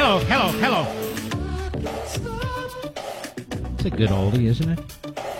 hello. It's a good oldie, isn't it?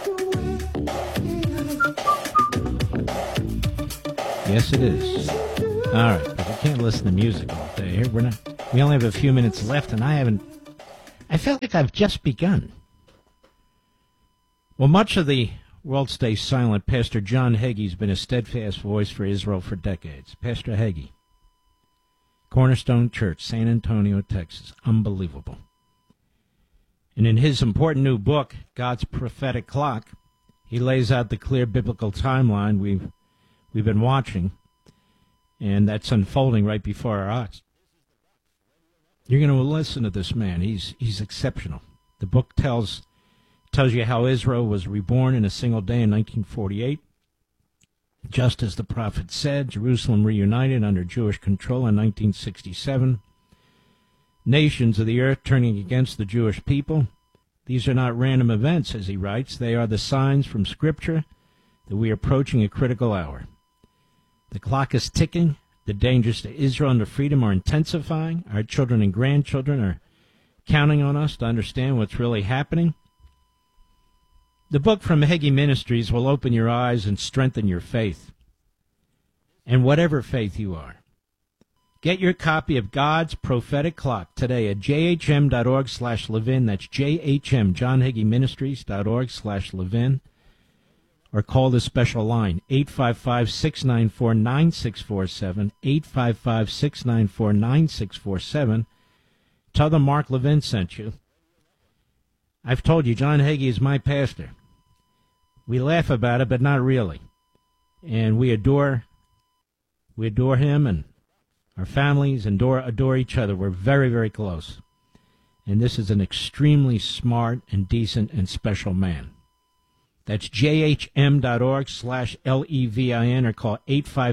Yes, it is. All right, but we can't listen to music all day here. We only have a few minutes left, and I felt like I've just begun. Well, much of the world stays silent. Pastor John Hagee's been a steadfast voice for Israel for decades. Pastor Hagee, Cornerstone Church, San Antonio, Texas. Unbelievable. And in his important new book, God's Prophetic Clock, he lays out the clear biblical timeline we've been watching, and that's unfolding right before our eyes. You're going to listen to this man. He's exceptional. The book tells you how Israel was reborn in a single day in 1948. Just as the prophet said, Jerusalem reunited under Jewish control in 1967. Nations of the earth turning against the Jewish people. These are not random events, as he writes. They are the signs from Scripture that we are approaching a critical hour. The clock is ticking. The dangers to Israel and to freedom are intensifying. Our children and grandchildren are counting on us to understand what's really happening. The book from Hagee Ministries will open your eyes and strengthen your faith. And whatever faith you are, get your copy of God's Prophetic Clock today at jhm.org/Levin. That's JHM, JohnHageeMinistries.org/Levin. Or call the special line, 855-694-9647, 855-694-9647. Tell them Mark Levin sent you. I've told you, John Hagee is my pastor. We laugh about it, but not really. And we adore him, and our families adore each other. We're very, very close. And this is an extremely smart and decent and special man. That's jhm.org/LEVIN or call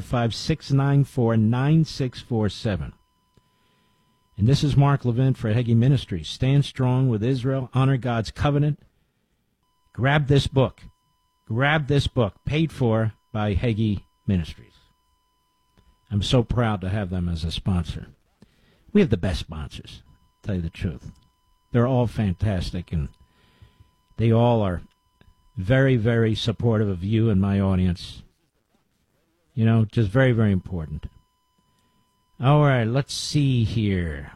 855-694-9647. And this is Mark Levin for Hagee Ministries. Stand strong with Israel. Honor God's covenant. Grab this book. Paid for by Hagee Ministries. I'm so proud to have them as a sponsor. We have the best sponsors, to tell you the truth. They're all fantastic, and they all are very, very supportive of you and my audience. You know, just very, very important. All right, let's see here.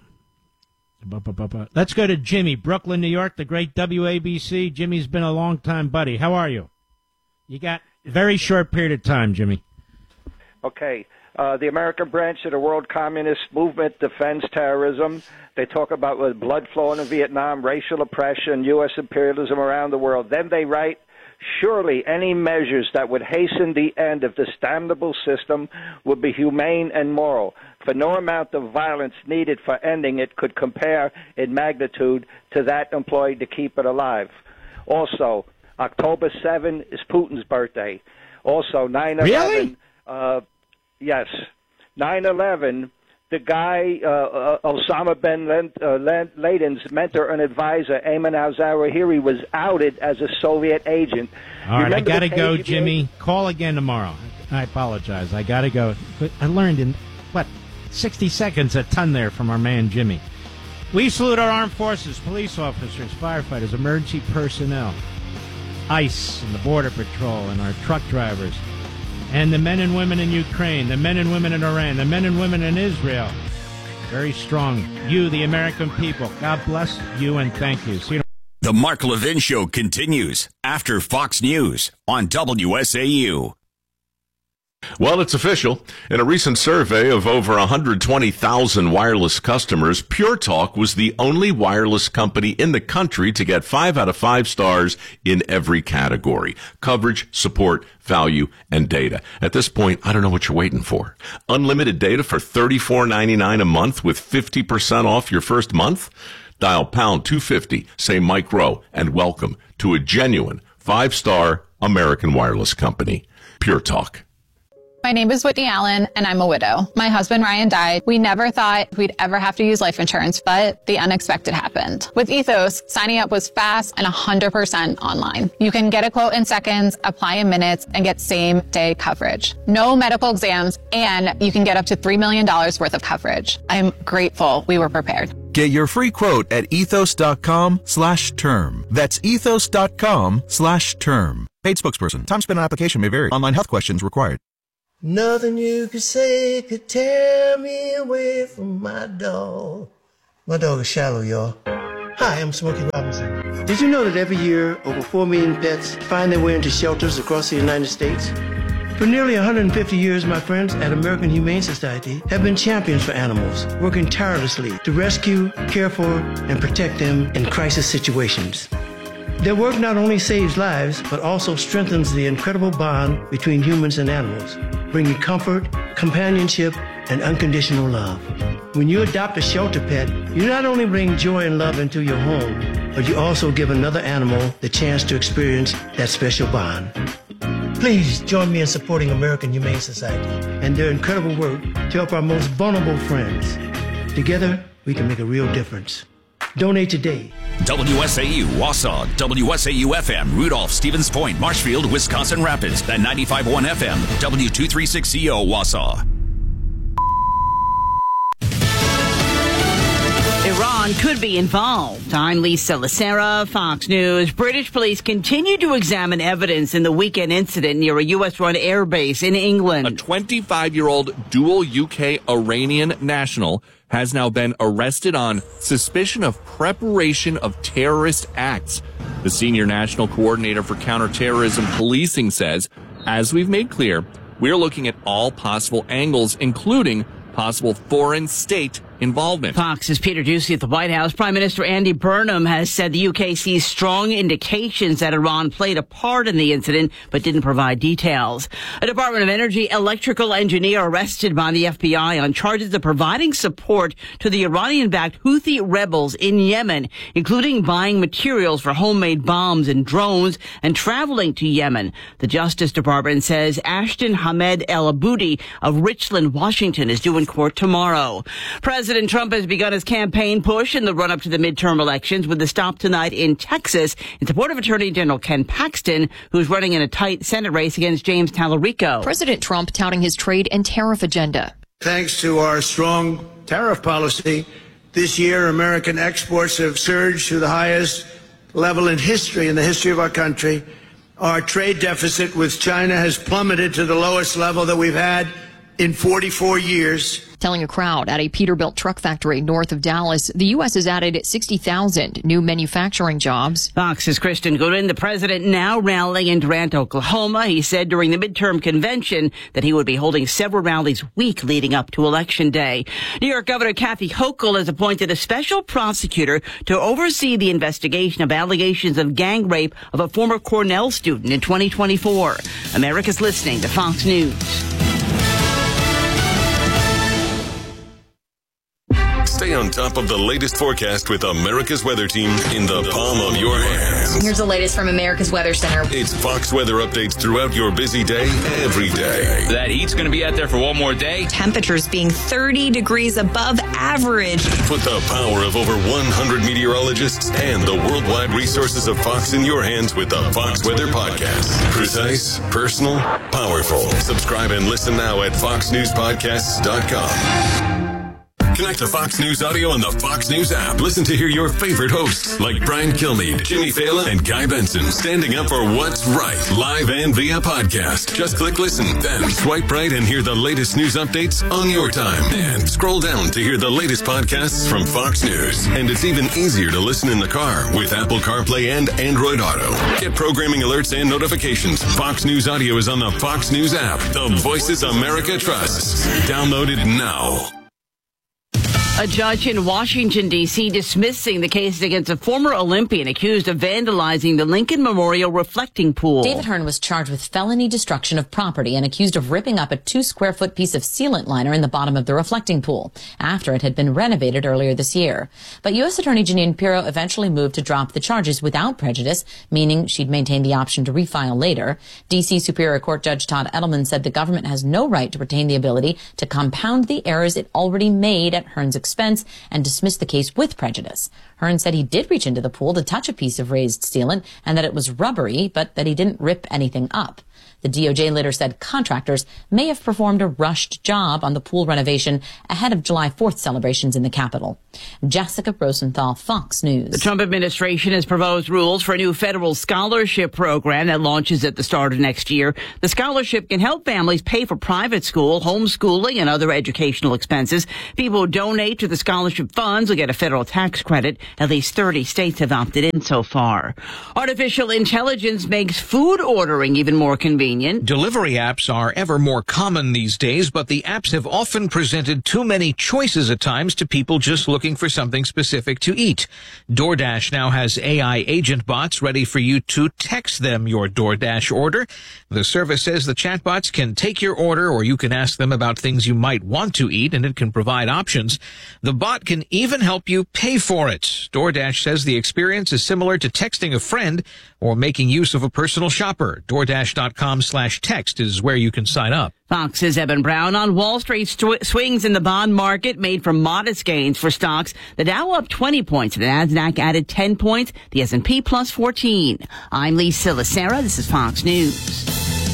Let's go to Jimmy, Brooklyn, New York, the great WABC. Jimmy's been a long-time buddy. How are you? You got a very short period of time, Jimmy. Okay. The American branch of the World Communist Movement defends terrorism. They talk about blood flowing in Vietnam, racial oppression, U.S. imperialism around the world. Then they write, surely any measures that would hasten the end of this damnable system would be humane and moral, for no amount of violence needed for ending it could compare in magnitude to that employed to keep it alive. Also, October 7 is Putin's birthday. Also, 9/11. Really? Yes. 9/11, the guy, Osama bin Laden's mentor and advisor, Ayman al-Zawahiri, was outed as a Soviet agent. All right, I got to go, Jimmy. Call again tomorrow. I apologize. I got to go. But I learned in, 60 seconds a ton there from our man, Jimmy. We salute our armed forces, police officers, firefighters, emergency personnel, ICE, and the Border Patrol, and our truck drivers, and the men and women in Ukraine, the men and women in Iran, the men and women in Israel. Very strong. You, the American people. God bless you and thank you. See you. The Mark Levin Show continues after Fox News on WSAU. Well, it's official. In a recent survey of over 120,000 wireless customers, Pure Talk was the only wireless company in the country to get 5 out of 5 stars in every category: coverage, support, value, and data. At this point, I don't know what you're waiting for. Unlimited data for $34.99 a month with 50% off your first month? Dial pound 250, say Mike Rowe, and welcome to a genuine 5-star American wireless company. Pure Talk. My name is Whitney Allen, and I'm a widow. My husband, Ryan, died. We never thought we'd ever have to use life insurance, but the unexpected happened. With Ethos, signing up was fast and 100% online. You can get a quote in seconds, apply in minutes, and get same-day coverage. No medical exams, and you can get up to $3 million worth of coverage. I'm grateful we were prepared. Get your free quote at ethos.com/term. That's ethos.com/term. Paid spokesperson. Time spent on application may vary. Online health questions required. Nothing you could say could tear me away from my dog. My dog is Shallow, y'all. Hi, I'm Smokey Robinson. Did you know that every year over 4 million pets find their way into shelters across the United States? For nearly 150 years, my friends at American Humane Society have been champions for animals, working tirelessly to rescue, care for, and protect them in crisis situations. Their work not only saves lives, but also strengthens the incredible bond between humans and animals, bringing comfort, companionship, and unconditional love. When you adopt a shelter pet, you not only bring joy and love into your home, but you also give another animal the chance to experience that special bond. Please join me in supporting American Humane Society and their incredible work to help our most vulnerable friends. Together, we can make a real difference. Donate today. WSAU, Wausau, WSAU-FM, Rudolph, Stevens Point, Marshfield, Wisconsin Rapids, and 95.1 FM, W236CO, Wausau. Iran could be involved. I'm Lisa Lacera, Fox News. British police continue to examine evidence in the weekend incident near a U.S.-run airbase in England. A 25-year-old dual UK-Iranian national has now been arrested on suspicion of preparation of terrorist acts. The senior national coordinator for counterterrorism policing says, as we've made clear, we're looking at all possible angles, including possible foreign state involvement. Fox's Peter Doocy at the White House. Prime Minister Andy Burnham has said the UK sees strong indications that Iran played a part in the incident, but didn't provide details. A Department of Energy electrical engineer arrested by the FBI on charges of providing support to the Iranian-backed Houthi rebels in Yemen, including buying materials for homemade bombs and drones and traveling to Yemen. The Justice Department says Ashton Hamed El Aboudi of Richland, Washington, is due in court tomorrow. President Trump has begun his campaign push in the run-up to the midterm elections with a stop tonight in Texas in support of Attorney General Ken Paxton, who's running in a tight Senate race against James Tallarico. President Trump touting his trade and tariff agenda. Thanks to our strong tariff policy, this year American exports have surged to the highest level in history, in the history of our country. Our trade deficit with China has plummeted to the lowest level that we've had in 44 years. Telling a crowd at a Peterbilt truck factory north of Dallas, the U.S. has added 60,000 new manufacturing jobs. Fox's Kristen Gooden, the president now rallying in Durant, Oklahoma. He said during the midterm convention that he would be holding several rallies week leading up to Election Day. New York Governor Kathy Hochul has appointed a special prosecutor to oversee the investigation of allegations of gang rape of a former Cornell student in 2024. America's listening to Fox News. Stay on top of the latest forecast with America's Weather Team in the palm of your hands. Here's the latest from America's Weather Center. It's Fox weather updates throughout your busy day, every day. That heat's going to be out there for one more day. Temperatures being 30 degrees above average. Put the power of over 100 meteorologists and the worldwide resources of Fox in your hands with the Fox Weather Podcast. Precise, personal, powerful. Subscribe and listen now at foxnewspodcasts.com. Connect to Fox News Audio on the Fox News app. Listen to hear your favorite hosts like Brian Kilmeade, Jimmy Fallon, and Guy Benson standing up for what's right, live and via podcast. Just click listen, then swipe right and hear the latest news updates on your time. And scroll down to hear the latest podcasts from Fox News. And it's even easier to listen in the car with Apple CarPlay and Android Auto. Get programming alerts and notifications. Fox News Audio is on the Fox News app. The voices America trusts. Download it now. A judge in Washington, D.C. dismissing the case against a former Olympian accused of vandalizing the Lincoln Memorial reflecting pool. David Hearn was charged with felony destruction of property and accused of ripping up a 2-square-foot piece of sealant liner in the bottom of the reflecting pool after it had been renovated earlier this year. But U.S. Attorney Jeanine Pirro eventually moved to drop the charges without prejudice, meaning she'd maintain the option to refile later. D.C. Superior Court Judge Todd Edelman said the government has no right to retain the ability to compound the errors it already made at Hearn's expense and dismissed the case with prejudice. Hearn said he did reach into the pool to touch a piece of raised sealant and that it was rubbery, but that he didn't rip anything up. The DOJ later said contractors may have performed a rushed job on the pool renovation ahead of July 4th celebrations in the Capitol. Jessica Rosenthal, Fox News. The Trump administration has proposed rules for a new federal scholarship program that launches at the start of next year. The scholarship can help families pay for private school, homeschooling, and other educational expenses. People who donate to the scholarship funds will get a federal tax credit. At least 30 states have opted in so far. Artificial intelligence makes food ordering even more convenient. Delivery apps are ever more common these days, but the apps have often presented too many choices at times to people just looking for something specific to eat. DoorDash now has AI agent bots ready for you to text them your DoorDash order. The service says the chatbots can take your order, or you can ask them about things you might want to eat, and it can provide options. The bot can even help you pay for it. DoorDash says the experience is similar to texting a friend or making use of a personal shopper. DoorDash.com/text is where you can sign up. Fox's Eben Brown. On Wall Street. Swings in the bond market made for modest gains for stocks. The Dow up 20 points. The Nasdaq added 10 points. The S&P plus 14. I'm Lisa Lacera. This is Fox News.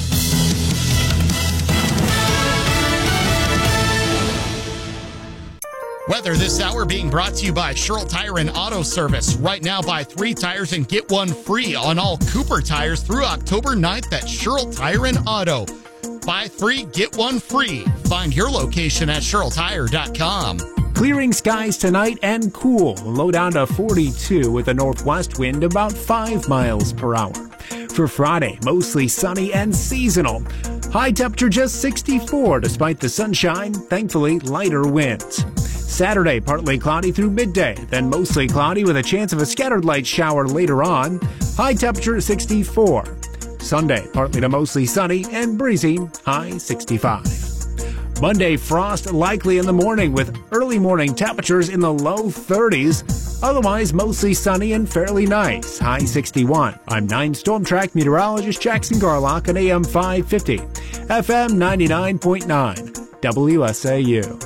Weather this hour being brought to you by Sherrill Tire and Auto Service. Right now, buy 3 tires and get 1 free on all Cooper tires through October 9th at Sherrill Tire and Auto. Buy 3, get 1 free. Find your location at SherrillTire.com. Clearing skies tonight and cool. Low down to 42 with a northwest wind about 5 miles per hour. For Friday, mostly sunny and seasonal. High temperature just 64 despite the sunshine. Thankfully, lighter winds. Saturday, partly cloudy through midday, then mostly cloudy with a chance of a scattered light shower later on. High temperature 64. Sunday, partly to mostly sunny and breezy, high 65. Monday, frost likely in the morning with early morning temperatures in the low 30s. Otherwise, mostly sunny and fairly nice, high 61. I'm 9 Storm Track meteorologist Jackson Garlock on AM 550, FM 99.9, WSAU.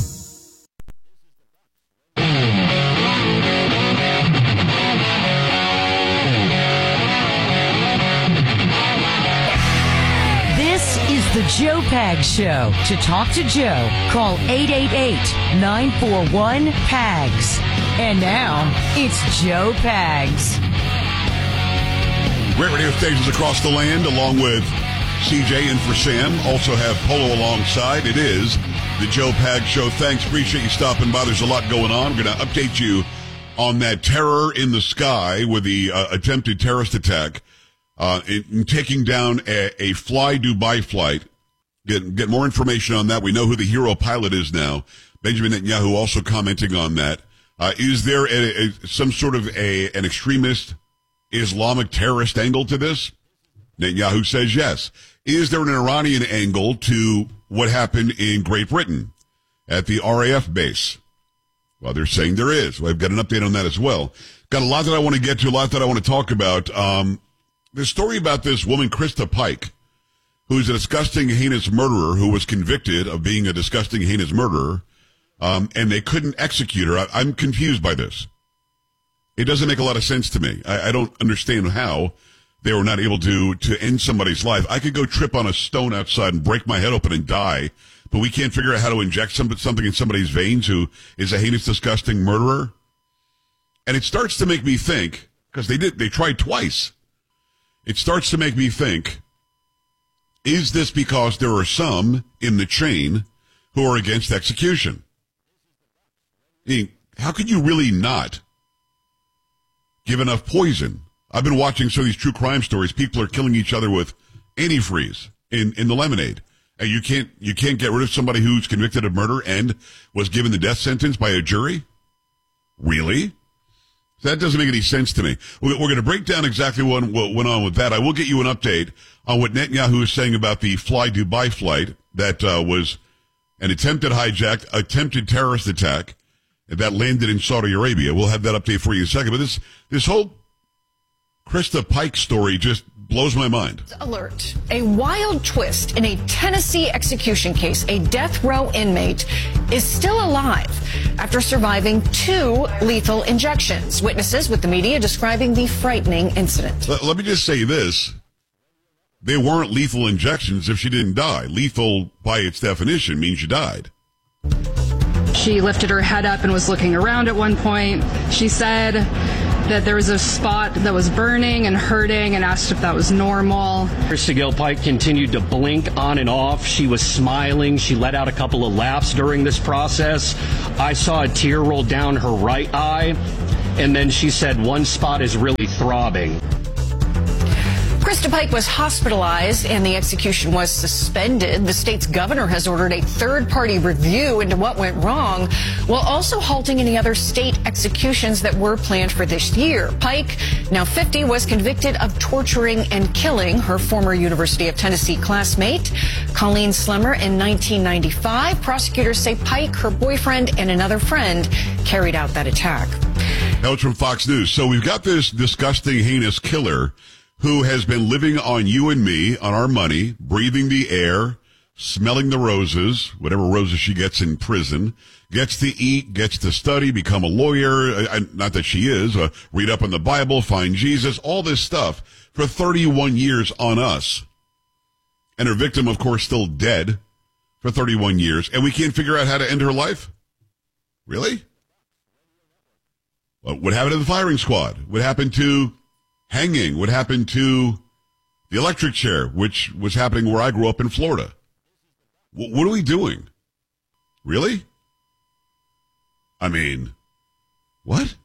The Joe Pags Show. To talk to Joe, call 888-941-PAGS. And now, it's Joe Pags. Great radio stations across the land, along with CJ and for Sam. Also have Polo alongside. It is the Joe Pags Show. Thanks. Appreciate you stopping by. There's a lot going on. We're going to update you on that terror in the sky with the attempted terrorist attack. In taking down a Fly Dubai flight. Get more information on that. We know who the hero pilot is now. Benjamin Netanyahu also commenting on that. Is there some sort of an extremist Islamic terrorist angle to this? Netanyahu says yes. Is there an Iranian angle to what happened in Great Britain at the RAF base? Well, they're saying there is. Well, I've got an update on that as well. Got a lot that I want to get to, a lot that I want to talk about. The story about this woman, Krista Pike, who's a disgusting, heinous murderer who was convicted of being a disgusting, heinous murderer, and they couldn't execute her. I'm confused by this. It doesn't make a lot of sense to me. I don't understand how they were not able to end somebody's life. I could go trip on a stone outside and break my head open and die, but we can't figure out how to inject something in somebody's veins who is a heinous, disgusting murderer. And it starts to make me think, because they tried twice. It starts to make me think, is this because there are some in the chain who are against execution? I mean, how could you really not give enough poison? I've been watching some of these true crime stories. People are killing each other with antifreeze in the lemonade. And you can't get rid of somebody who's convicted of murder and was given the death sentence by a jury? Really? That doesn't make any sense to me. We're going to break down exactly what went on with that. I will get you an update on what Netanyahu is saying about the Fly Dubai flight that was an attempted terrorist attack that landed in Saudi Arabia. We'll have that update for you in a second. But this whole Krista Pike story just blows my mind. Alert. A wild twist in a Tennessee execution case. A death row inmate is still alive after surviving 2 lethal injections. Witnesses with the media describing the frightening incident. Let me just say this. they weren't lethal injections if she didn't die. Lethal, by its definition, means you died. She lifted her head up and was looking around at one point. She said that there was a spot that was burning and hurting and asked if that was normal. Krista Gil Pike continued to blink on and off. She was smiling. She let out a couple of laughs during this process. I saw a tear roll down her right eye, and then she said one spot is really throbbing. Krista Pike was hospitalized and the execution was suspended. The state's governor has ordered a third-party review into what went wrong, while also halting any other state executions that were planned for this year. Pike, now 50, was convicted of torturing and killing her former University of Tennessee classmate, Colleen Slemmer, in 1995. Prosecutors say Pike, her boyfriend, and another friend carried out that attack. That was from Fox News. So we've got this disgusting, heinous killer who has been living on you and me, on our money, breathing the air, smelling the roses, whatever roses she gets in prison, gets to eat, gets to study, become a lawyer, not that she is, read up on the Bible, find Jesus, all this stuff for 31 years on us. And her victim, of course, still dead for 31 years, and we can't figure out how to end her life? Really? What happened to the firing squad? What happened to hanging? What happened to the electric chair, which was happening where I grew up in Florida? What are we doing? Really? I mean, what?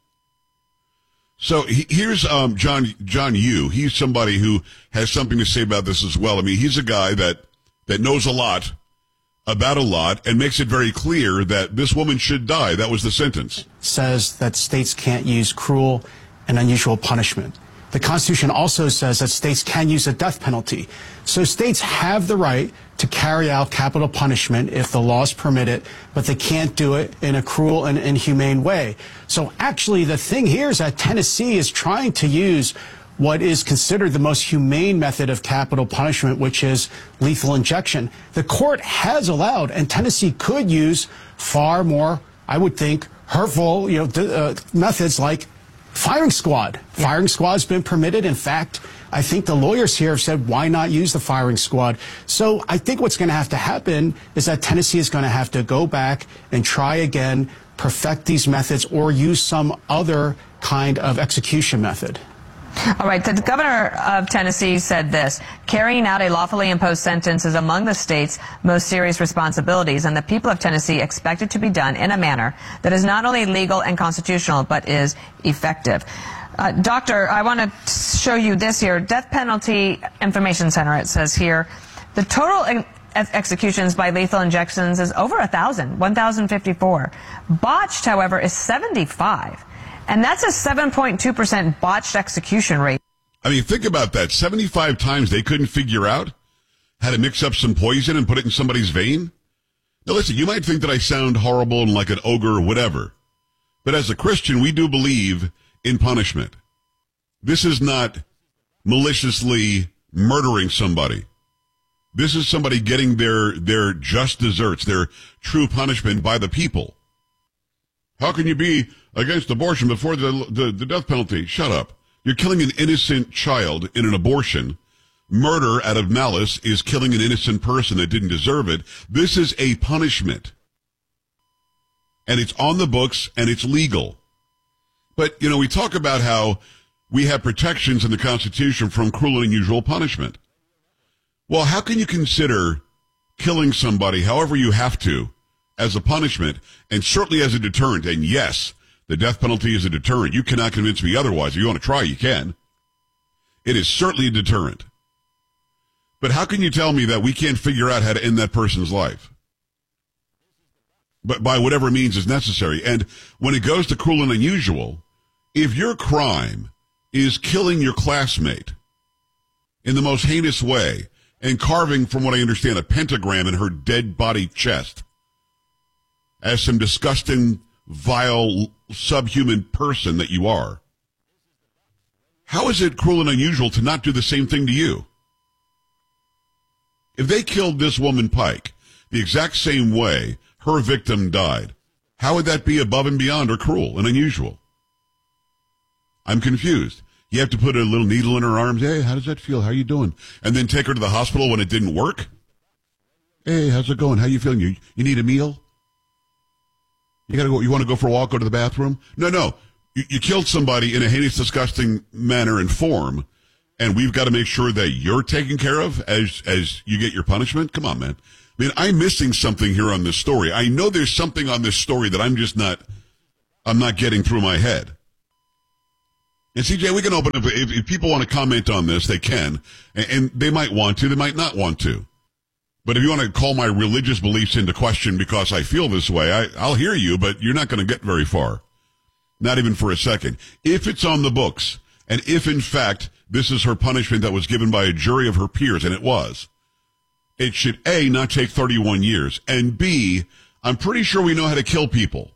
So here's John Yoo. He's somebody who has something to say about this as well. I mean, he's a guy that knows a lot about a lot and makes it very clear that this woman should die. That was the sentence. Says that states can't use cruel and unusual punishment. The Constitution also says that states can use a death penalty. So states have the right to carry out capital punishment if the laws permit it, but they can't do it in a cruel and inhumane way. So actually the thing here is that Tennessee is trying to use what is considered the most humane method of capital punishment, which is lethal injection. The court has allowed, and Tennessee could use far more, I would think, hurtful, methods like firing squad. Firing squad's been permitted. In fact, I think the lawyers here have said, why not use the firing squad? So I think what's going to have to happen is that Tennessee is going to have to go back and try again, perfect these methods, or use some other kind of execution method. All right. The governor of Tennessee said this: carrying out a lawfully imposed sentence is among the state's most serious responsibilities, and the people of Tennessee expect it to be done in a manner that is not only legal and constitutional, but is effective. Doctor, I want to show you this here. Death Penalty Information Center, it says here, the total executions by lethal injections is over 1,054. Botched, however, is 75. And that's a 7.2% botched execution rate. I mean, think about that. 75 times they couldn't figure out how to mix up some poison and put it in somebody's vein. Now, listen, you might think that I sound horrible and like an ogre or whatever. But as a Christian, we do believe in punishment. This is not maliciously murdering somebody. This is somebody getting their just desserts, their true punishment by the people. How can you be against abortion before the death penalty? Shut up. You're killing an innocent child in an abortion. Murder out of malice is killing an innocent person that didn't deserve it. This is a punishment. And it's on the books and it's legal. But, we talk about how we have protections in the Constitution from cruel and unusual punishment. Well, how can you consider killing somebody, however you have to, as a punishment, and certainly as a deterrent? And yes, the death penalty is a deterrent. You cannot convince me otherwise. If you want to try, you can. It is certainly a deterrent. But how can you tell me that we can't figure out how to end that person's life? But by whatever means is necessary. And when it goes to cruel and unusual, if your crime is killing your classmate in the most heinous way and carving, from what I understand, a pentagram in her dead body chest as some disgusting, vile, subhuman person that you are, how is it cruel and unusual to not do the same thing to you? If they killed this woman Pike the exact same way her victim died, how would that be above and beyond or cruel and unusual? I'm confused. You have to put a little needle in her arms. Hey, how does that feel? How are you doing? And then take her to the hospital when it didn't work. Hey, how's it going? How you feeling? You need a meal? You gotta go. You want to go for a walk? Go to the bathroom? No. You killed somebody in a heinous, disgusting manner and form, and we've got to make sure that you're taken care of as you get your punishment. Come on, man. I mean, I'm missing something here on this story. I know there's something on this story that I'm not getting through my head. And CJ, we can open up, if people want to comment on this, they can, and they might want to, they might not want to. But if you want to call my religious beliefs into question because I feel this way, I'll hear you, but you're not going to get very far. Not even for a second. If it's on the books, and if in fact this is her punishment that was given by a jury of her peers, and it was, it should A, not take 31 years, and B, I'm pretty sure we know how to kill people.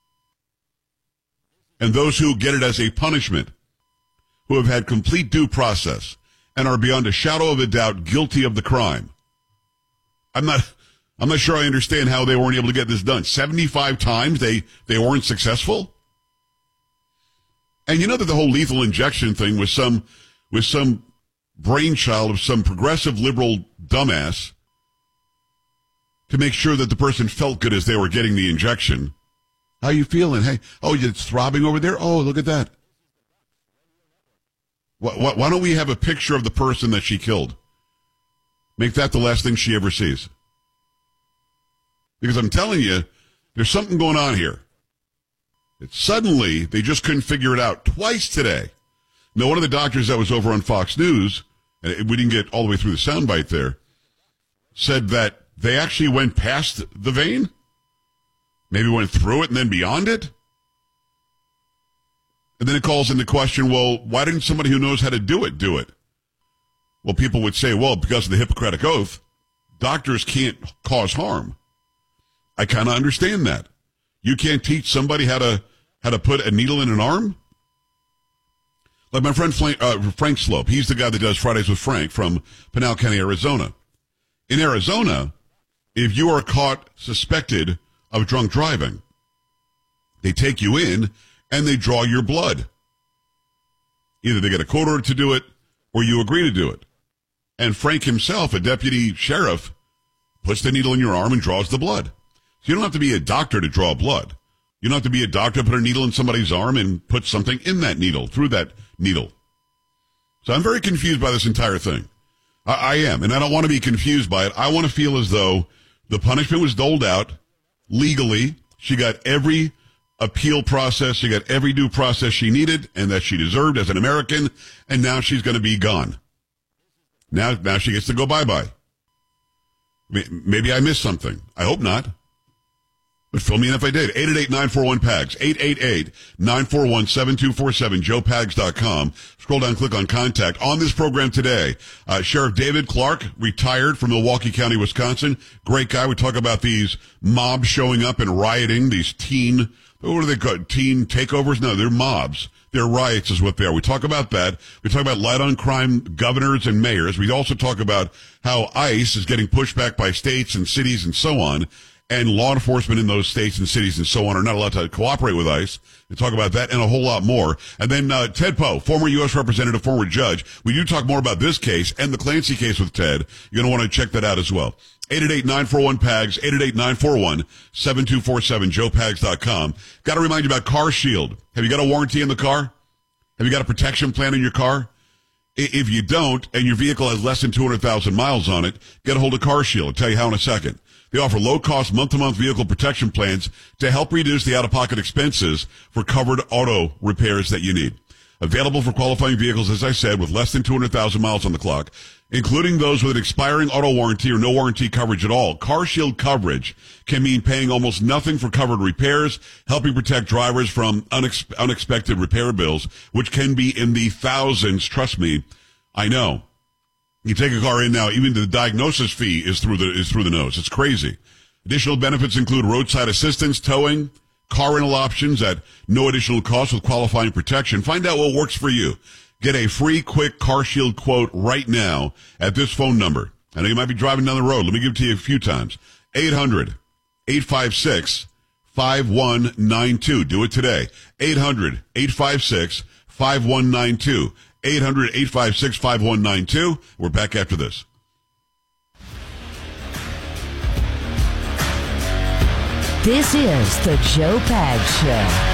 And those who get it as a punishment, who have had complete due process and are beyond a shadow of a doubt guilty of the crime. I'm not sure I understand how they weren't able to get this done. 75 times they weren't successful. And you know that the whole lethal injection thing was some brainchild of some progressive liberal dumbass to make sure that the person felt good as they were getting the injection. How you feeling? Hey, oh, it's throbbing over there? Oh, look at that. Why don't we have a picture of the person that she killed? Make that the last thing she ever sees. Because I'm telling you, there's something going on here. Suddenly, they just couldn't figure it out twice today. Now, one of the doctors that was over on Fox News, and we didn't get all the way through the soundbite there, said that they actually went past the vein, maybe went through it and then beyond it. And then it calls into question, well, why didn't somebody who knows how to do it? Well, people would say, well, because of the Hippocratic Oath, doctors can't cause harm. I kind of understand that. You can't teach somebody how to put a needle in an arm? Like my friend Frank Slope, he's the guy that does Fridays with Frank from Pinal County, Arizona. In Arizona, if you are caught suspected of drunk driving, they take you in and they draw your blood. Either they get a court order to do it or you agree to do it. And Frank himself, a deputy sheriff, puts the needle in your arm and draws the blood. So you don't have to be a doctor to draw blood. You don't have to be a doctor to put a needle in somebody's arm and put something in that needle, through that needle. So I'm very confused by this entire thing. I am, and I don't want to be confused by it. I want to feel as though the punishment was doled out legally. She got every appeal process, she got every due process she needed and that she deserved as an American, and now she's going to be gone. Now she gets to go bye-bye. Maybe I missed something. I hope not. But fill me in if I did. 888-941-PAGS. 888-941-7247. JoePags.com. Scroll down, click on contact. On this program today, Sheriff David Clark, retired from Milwaukee County, Wisconsin. Great guy. We talk about these mobs showing up and rioting, these teen takeovers? No, they're mobs. They're riots is what they are. We talk about that. We talk about light on crime governors and mayors. We also talk about how ICE is getting pushed back by states and cities and so on. And law enforcement in those states and cities and so on are not allowed to cooperate with ICE. We talk about that and a whole lot more. And then Ted Poe, former U.S. representative, former judge. We do talk more about this case and the Clancy case with Ted. You're going to want to check that out as well. 888-941-PAGS, 888-941-7247, JoePags.com. Got to remind you about Car Shield. Have you got a warranty in the car? Have you got a protection plan in your car? If you don't, and your vehicle has less than 200,000 miles on it, get a hold of Car Shield. I'll tell you how in a second. They offer low-cost month-to-month vehicle protection plans to help reduce the out-of-pocket expenses for covered auto repairs that you need. Available for qualifying vehicles, as I said, with less than 200,000 miles on the clock, including those with an expiring auto warranty or no warranty coverage at all. Car Shield coverage can mean paying almost nothing for covered repairs, helping protect drivers from unexpected repair bills, which can be in the thousands. Trust me, I know. You take a car in now, even the diagnosis fee is through the nose. It's crazy. Additional benefits include roadside assistance, towing, car rental options at no additional cost with qualifying protection. Find out what works for you. Get a free, quick Car Shield quote right now at this phone number. I know you might be driving down the road. Let me give it to you a few times. 800-856-5192. Do it today. 800-856-5192. 800-856-5192. 800-856-5192. We're back after this. This is the Joe Pags Show.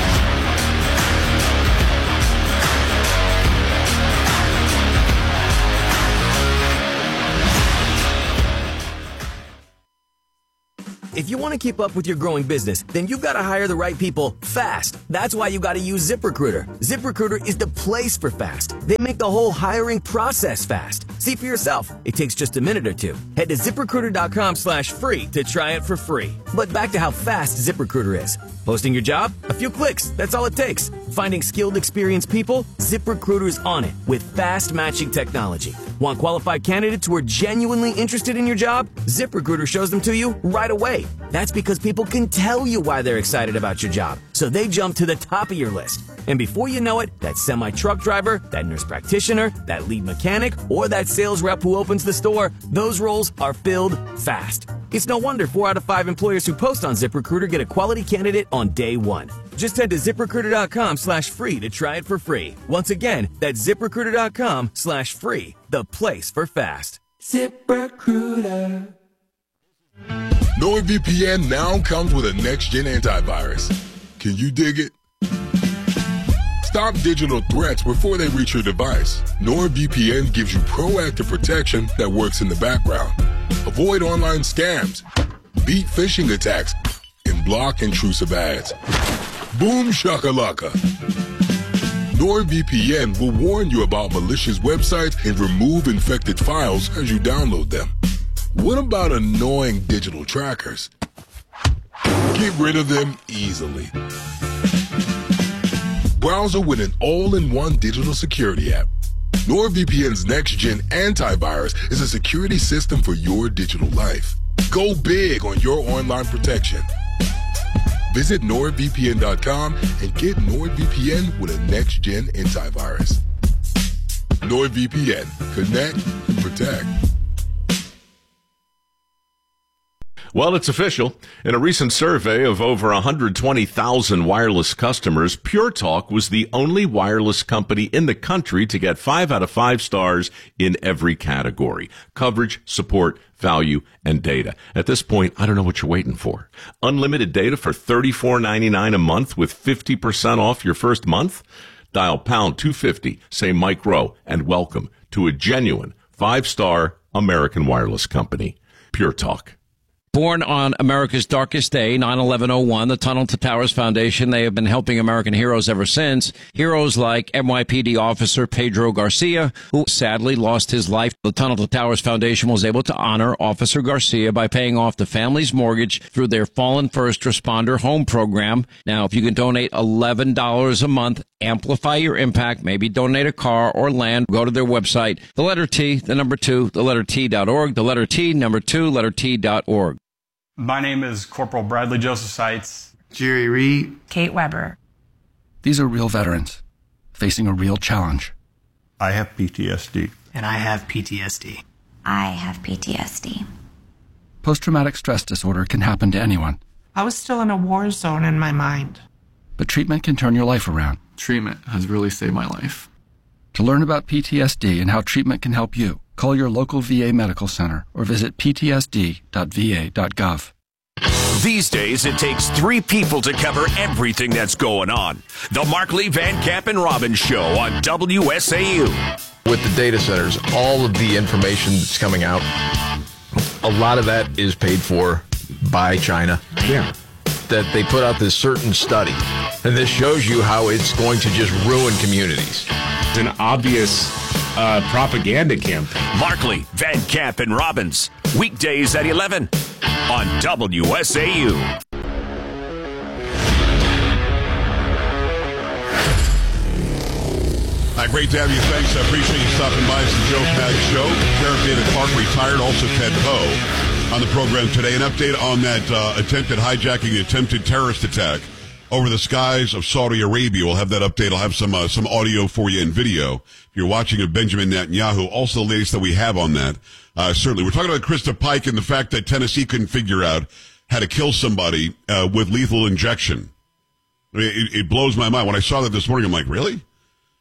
If you want to keep up with your growing business, then you've got to hire the right people fast. That's why you got to use ZipRecruiter. ZipRecruiter is the place for fast. They make the whole hiring process fast. See for yourself. It takes just a minute or two. Head to ZipRecruiter.com/free to try it for free. But back to how fast ZipRecruiter is. Posting your job? A few clicks. That's all it takes. Finding skilled, experienced people? ZipRecruiter's on it with fast matching technology. Want qualified candidates who are genuinely interested in your job? ZipRecruiter shows them to you right away. That's because people can tell you why they're excited about your job, so they jump to the top of your list. And before you know it, that semi-truck driver, that nurse practitioner, that lead mechanic, or that sales rep who opens the store, those roles are filled fast. It's no wonder 4 out of 5 employers who post on ZipRecruiter get a quality candidate on day one. Just head to ZipRecruiter.com/free to try it for free. Once again, that's ZipRecruiter.com/free, the place for fast. ZipRecruiter. NordVPN now comes with a next-gen antivirus. Can you dig it? Stop digital threats before they reach your device. NordVPN gives you proactive protection that works in the background. Avoid online scams, beat phishing attacks, and block intrusive ads. Boom shakalaka. NordVPN will warn you about malicious websites and remove infected files as you download them. What about annoying digital trackers? Get rid of them easily. Browser with an all-in-one digital security app. NordVPN's next-gen antivirus is a security system for your digital life. Go big on your online protection. Visit NordVPN.com and get NordVPN with a next-gen antivirus. NordVPN. Connect and protect. Well, it's official. In a recent survey of over 120,000 wireless customers, Pure Talk was the only wireless company in the country to get 5 out of 5 stars in every category: coverage, support, value, and data. At this point, I don't know what you're waiting for. Unlimited data for $34.99 a month with 50% off your first month? Dial pound 250, say Mike Rowe, and welcome to a genuine 5-star American wireless company. Pure Talk. Born on America's darkest day, 9/11/01, the Tunnel to Towers Foundation, they have been helping American heroes ever since. Heroes like NYPD officer Pedro Garcia, who sadly lost his life. The Tunnel to Towers Foundation was able to honor Officer Garcia by paying off the family's mortgage through their Fallen First Responder Home Program. Now, if you can donate $11 a month, amplify your impact, maybe donate a car or land, go to their website, the letter T, the number 2, the letter T.org, the letter T, number 2, letter T.org. My name is Corporal Bradley Joseph Seitz. Jerry Reed. Kate Weber. These are real veterans facing a real challenge. I have PTSD. And I have PTSD. I have PTSD. Post-traumatic stress disorder can happen to anyone. I was still in a war zone in my mind. But treatment can turn your life around. Treatment has really saved my life. To learn about PTSD and how treatment can help you, call your local VA medical center or visit ptsd.va.gov. These days, it takes 3 people to cover everything that's going on. The Markley, Van Camp, and Robbins Show on WSAU. With the data centers, all of the information that's coming out, a lot of that is paid for by China. Yeah. That they put out this certain study, and this shows you how it's going to just ruin communities. It's an obvious propaganda campaign. Markley, Van Camp, and Robbins. Weekdays at 11 on WSAU. Great to have you. Thanks. I appreciate you stopping by. It's the Joe Pags Show. Sheriff David Clark retired. Also Ted Poe on the program today. An update on that attempted hijacking, the attempted terrorist attack over the skies of Saudi Arabia. We'll have that update. I'll have some audio for you and video if you're watching of Benjamin Netanyahu. Also the latest that we have on that. Certainly. We're talking about Krista Pike and the fact that Tennessee couldn't figure out how to kill somebody with lethal injection. I mean, it blows my mind. When I saw that this morning, I'm like, really?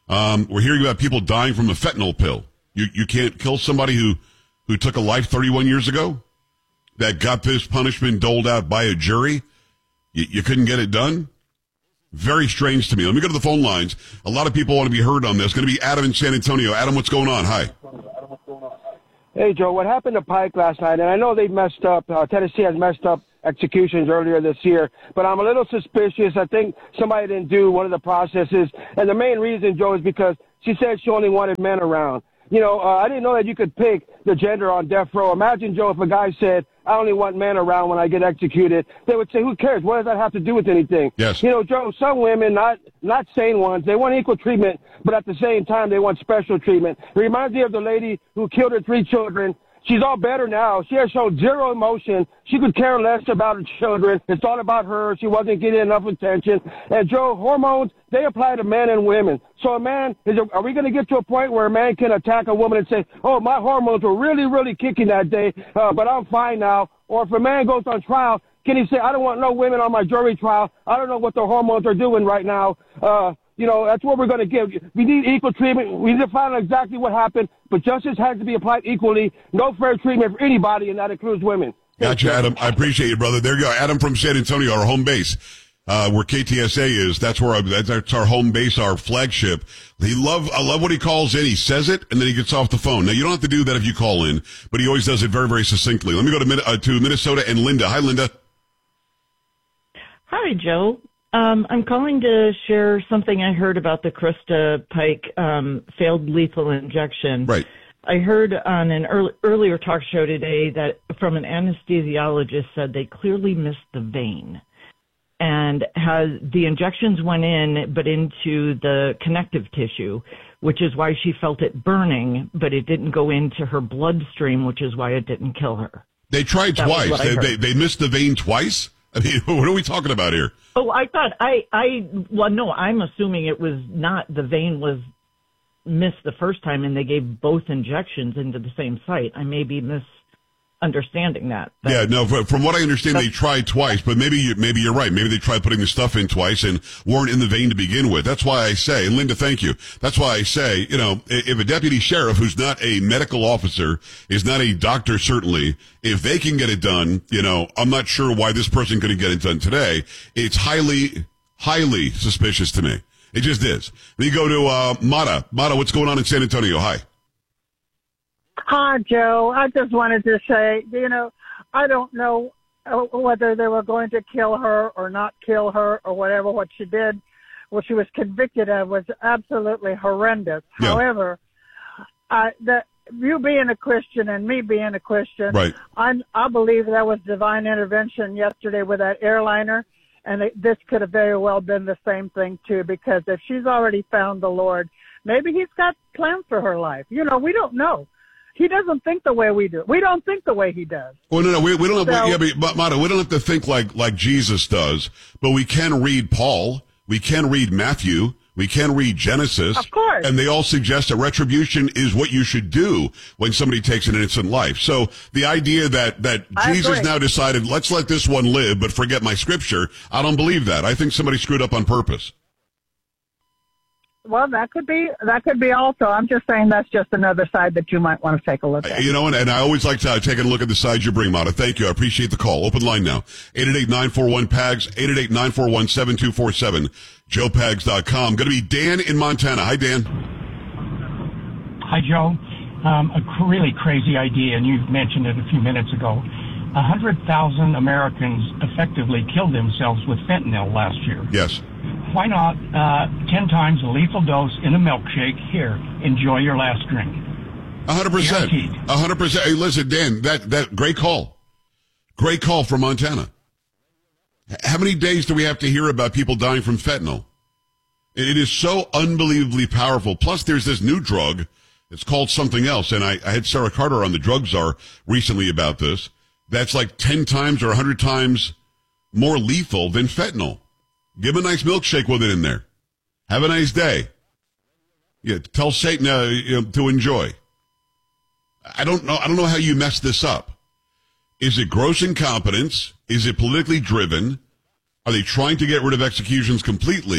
We're hearing about people dying from a fentanyl pill. You can't kill somebody who took a life 31 years ago that got this punishment doled out by a jury. You couldn't get it done? Very strange to me. Let me go to the phone lines. A lot of people want to be heard on this. Going to be Adam in San Antonio. Adam, what's going on? Hi. Hey, Joe, what happened to Pike last night? And I know they messed up. Tennessee has messed up executions earlier this year, but I'm a little suspicious. I think somebody didn't do one of the processes. And the main reason, Joe, is because she said she only wanted men around. You know, I didn't know that you could pick the gender on death row. Imagine, Joe, if a guy said, I only want men around when I get executed. They would say, who cares? What does that have to do with anything? Yes. You know, Joe, some women, not sane ones, they want equal treatment, but at the same time, they want special treatment. It reminds me of the lady who killed her 3 children. She's all better now. She has shown zero emotion. She could care less about her children. It's all about her. She wasn't getting enough attention. And, Joe, hormones, they apply to men and women. So a man, are we going to get to a point where a man can attack a woman and say, oh, my hormones were really, really kicking that day, but I'm fine now? Or if a man goes on trial, can he say, I don't want no women on my jury trial. I don't know what the hormones are doing right now. You know, that's what we're going to give. We need equal treatment. We need to find out exactly what happened, but justice has to be applied equally. No fair treatment for anybody, and that includes women. Gotcha, Adam. I appreciate you, brother. There you go. Adam from San Antonio, our home base, where KTSA is. That's our home base, our flagship. I love what he calls in. He says it, and then he gets off the phone. Now, you don't have to do that if you call in, but he always does it very, very succinctly. Let me go to Minnesota and Linda. Hi, Linda. Hi, Joe. I'm calling to share something I heard about the Krista Pike failed lethal injection. Right. I heard on an earlier talk show today that from an anesthesiologist said they clearly missed the vein, and the injections went in, but into the connective tissue, which is why she felt it burning, but it didn't go into her bloodstream, which is why it didn't kill her. They tried twice. They missed the vein twice? I mean, what are we talking about here? Oh, I thought no, I'm assuming it was not, the vein was missed the first time and they gave both injections into the same site. I may be misunderstanding that. Yeah, no, from what I understand, they tried twice, but maybe you're right. Maybe they tried putting the stuff in twice and weren't in the vein to begin with. That's why I say, and Linda, thank you. That's why I say, you know, if a deputy sheriff who's not a medical officer, is not a doctor certainly, if they can get it done, you know, I'm not sure why this person couldn't get it done today. It's highly, highly suspicious to me. It just is. Then you go to Mata. Mata, what's going on in San Antonio? Hi. Hi, Joe. I just wanted to say, you know, I don't know whether they were going to kill her or not kill her or whatever. What she did, what she was convicted of, was absolutely horrendous. Yeah. However, you being a Christian and me being a Christian, right. I believe that was divine intervention yesterday with that airliner. And this could have very well been the same thing, too, because if she's already found the Lord, maybe he's got plans for her life. You know, we don't know. He doesn't think the way we do. We don't think the way he does. Well, no, we don't have, but Mata, we don't have to think like Jesus does, but we can read Paul. We can read Matthew. We can read Genesis. Of course. And they all suggest that retribution is what you should do when somebody takes an innocent life. So the idea that Jesus now decided, let's let this one live, but forget my scripture, I don't believe that. I think somebody screwed up on purpose. Well, that could be also. I'm just saying that's just another side that you might want to take a look at. You know, and I always like to take a look at the sides you bring, Mata. Thank you. I appreciate the call. Open line now. 888-941-PAGS, 888-941-7247, joepags.com. Going to be Dan in Montana. Hi, Dan. Hi, Joe. A really crazy idea, and you mentioned it a few minutes ago. 100,000 Americans effectively killed themselves with fentanyl last year. Yes. Why not 10 times a lethal dose in a milkshake? Here, enjoy your last drink. 100%. 100%. Hey, listen, Dan, that great call. Great call from Montana. How many days do we have to hear about people dying from fentanyl? It is so unbelievably powerful. Plus, there's this new drug. It's called something else. And I had Sarah Carter on the Drug Czar recently about this. That's like 10 times or 100 times more lethal than fentanyl. Give him a nice milkshake with it in there. Have a nice day. Yeah, tell Satan to enjoy. I don't know how you mess this up. Is it gross incompetence? Is it politically driven? Are they trying to get rid of executions completely?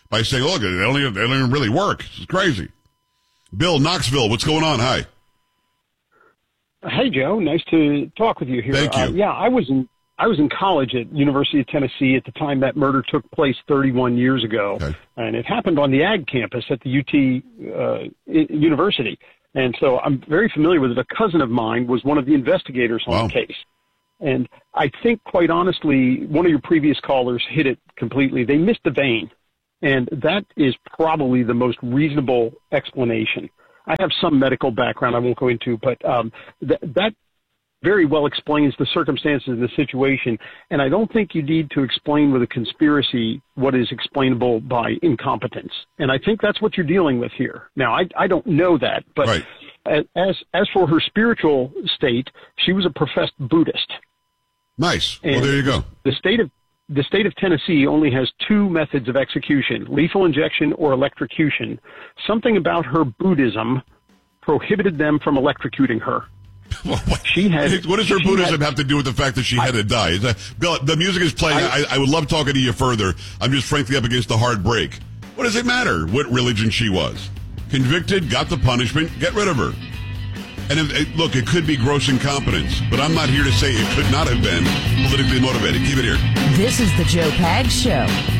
by saying, look, they don't even really work. It's crazy. Bill, Knoxville, what's going on? Hi. Hey, Joe. Nice to talk with you here. Thank you. Yeah, I was in college at University of Tennessee at the time that murder took place 31 years ago, and it happened on the Ag campus at the UT University. And so I'm very familiar with it. A cousin of mine was one of the investigators on the case. And I think, quite honestly, one of your previous callers hit it completely. They missed the vein. And that is probably the most reasonable explanation. I have some medical background I won't go into, but that very well explains the circumstances of the situation. And I don't think you need to explain with a conspiracy what is explainable by incompetence. And I think that's what you're dealing with here. Now, I don't know that, but as for her spiritual state, she was a professed Buddhist. Nice. Well, there you go. The state of Tennessee only has two methods of execution, lethal injection or electrocution. Something about her Buddhism prohibited them from electrocuting her. What does her Buddhism have to do with the fact that she had to die? Bill, the music is playing. I would love talking to you further. I'm just frankly up against the hard break. What does it matter what religion she was? Convicted, got the punishment, get rid of her. And look, it could be gross incompetence, but I'm not here to say it could not have been politically motivated. Keep it here. This is the Joe Pags Show.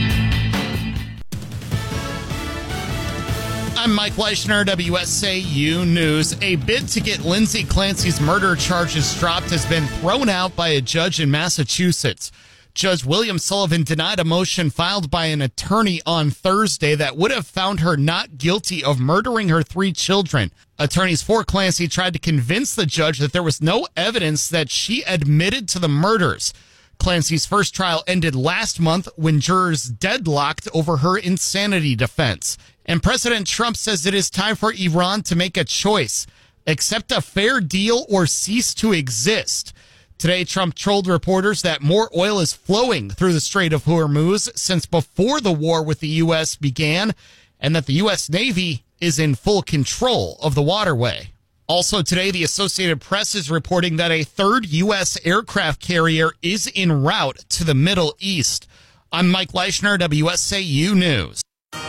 I'm Mike Leishner, WSAU News. A bid to get Lindsay Clancy's murder charges dropped has been thrown out by a judge in Massachusetts. Judge William Sullivan denied a motion filed by an attorney on Thursday that would have found her not guilty of murdering her 3 children. Attorneys for Clancy tried to convince the judge that there was no evidence that she admitted to the murders. Clancy's first trial ended last month when jurors deadlocked over her insanity defense. And President Trump says it is time for Iran to make a choice: accept a fair deal or cease to exist. Today, Trump trolled reporters that more oil is flowing through the Strait of Hormuz since before the war with the U.S. began, and that the U.S. Navy is in full control of the waterway. Also today, the Associated Press is reporting that a third U.S. aircraft carrier is en route to the Middle East. I'm Mike Leishner, WSAU News.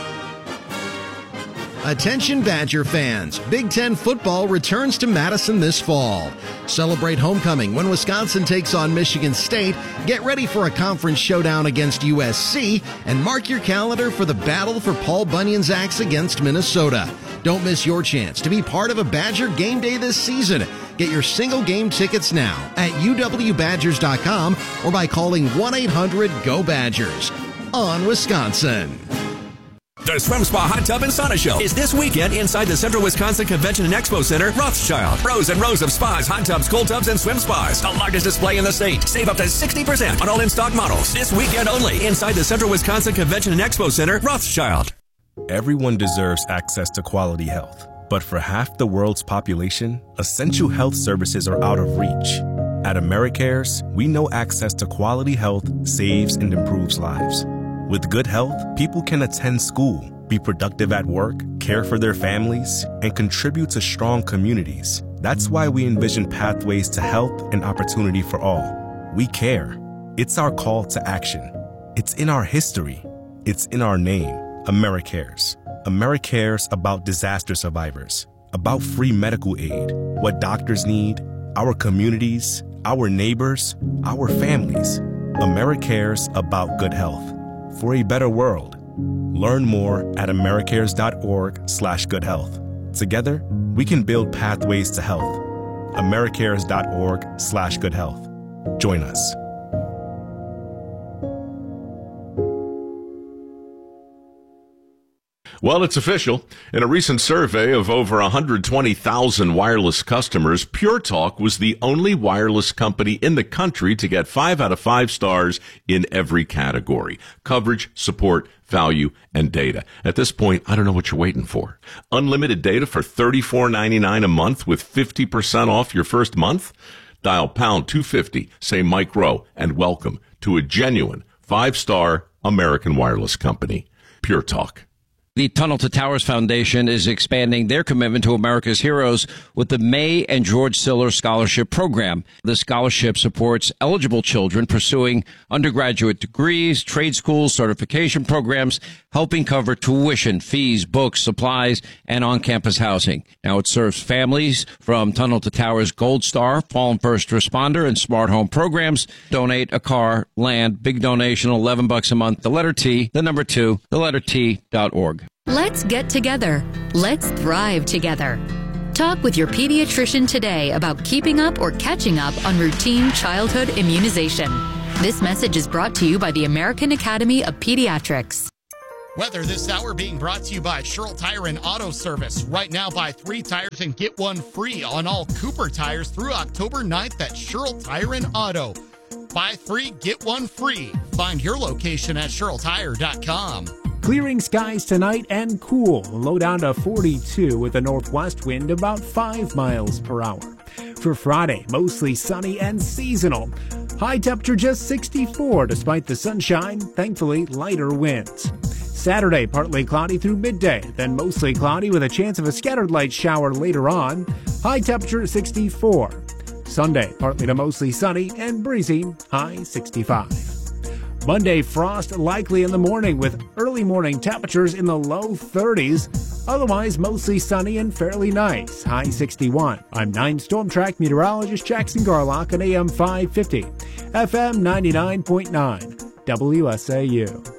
Attention Badger fans, Big Ten football returns to Madison this fall. Celebrate homecoming when Wisconsin takes on Michigan State, get ready for a conference showdown against USC, and mark your calendar for the battle for Paul Bunyan's axe against Minnesota. Don't miss your chance to be part of a Badger game day this season. Get your single game tickets now at uwbadgers.com or by calling 1-800-GO-BADGERS. On Wisconsin. The Swim Spa Hot Tub and Sauna Show is this weekend inside the Central Wisconsin Convention and Expo Center, Rothschild. Rows and rows of spas, hot tubs, cold tubs, and swim spas. The largest display in the state. Save up to 60% on all in-stock models. This weekend only inside the Central Wisconsin Convention and Expo Center, Rothschild. Everyone deserves access to quality health. But for half the world's population, essential health services are out of reach. At AmeriCares, we know access to quality health saves and improves lives. With good health, people can attend school, be productive at work, care for their families, and contribute to strong communities. That's why we envision pathways to health and opportunity for all. We care. It's our call to action. It's in our history. It's in our name. AmeriCares. AmeriCares about disaster survivors, about free medical aid, what doctors need, our communities, our neighbors, our families. AmeriCares about good health. For a better world. Learn more at americares.org/goodhealth. Together, we can build pathways to health. americares.org/goodhealth. Join us. Well, it's official. In a recent survey of over 120,000 wireless customers, Pure Talk was the only wireless company in the country to get 5 out of 5 stars in every category: coverage, support, value, and data. At this point, I don't know what you're waiting for. Unlimited data for $34.99 a month with 50% off your first month? Dial pound 250, say Mike Rowe, and welcome to a genuine 5-star American wireless company, Pure Talk. The Tunnel to Towers Foundation is expanding their commitment to America's heroes with the May and George Siller Scholarship Program. The scholarship supports eligible children pursuing undergraduate degrees, trade schools, certification programs, helping cover tuition, fees, books, supplies, and on-campus housing. Now it serves families from Tunnel to Towers Gold Star, Fallen First Responder, and Smart Home programs. Donate a car, land, big donation, $11 a month. The letter T, the number 2, the letter T.org. Let's get together. Let's thrive together. Talk with your pediatrician today about keeping up or catching up on routine childhood immunization. This message is brought to you by the American Academy of Pediatrics. Weather this hour being brought to you by Sherrill Tire and Auto Service. Right now, buy 3 tires and get 1 free on all Cooper tires through October 9th at Sherrill Tire and Auto. Buy 3, get 1 free. Find your location at SherrillTire.com. Clearing skies tonight and cool. Low down to 42 with a northwest wind about 5 miles per hour. For Friday, mostly sunny and seasonal. High temperature just 64 despite the sunshine, thankfully lighter winds. Saturday, partly cloudy through midday, then mostly cloudy with a chance of a scattered light shower later on. High temperature 64. Sunday, partly to mostly sunny and breezy, high 65. Monday, frost likely in the morning with early morning temperatures in the low 30s. Otherwise, mostly sunny and fairly nice, high 61. I'm 9 Storm Track meteorologist Jackson Garlock on AM 550, FM 99.9, WSAU.